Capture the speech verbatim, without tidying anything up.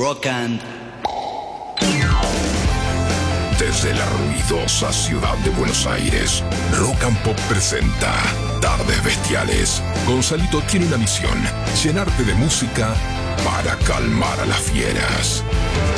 rock and... Desde la ruidosa ciudad de Buenos Aires, Rock and Pop presenta Tardes Bestiales. Gonzalito tiene una misión: llenarte de música para calmar a las fieras.